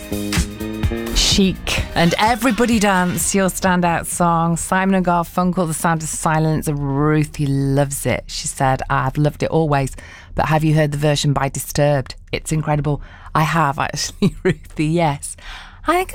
Chic and Everybody Dance, your standout song. Simon and Garfunkel, The Sound of Silence. Ruthie loves it. She said, I've loved it always, but have you heard the version by Disturbed? It's incredible. I have actually, Ruthie, yes. I think